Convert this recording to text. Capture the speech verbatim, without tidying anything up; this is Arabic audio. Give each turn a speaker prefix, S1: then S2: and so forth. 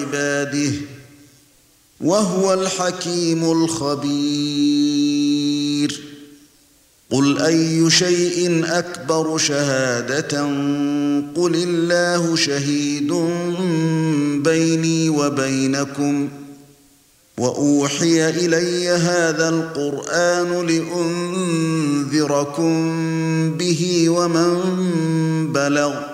S1: عباده وهو الحكيم الخبير قل أي شيء أكبر شهادة قل الله شهيد بيني وبينكم وأوحي إلي هذا القرآن لأنذركم به ومن بلغ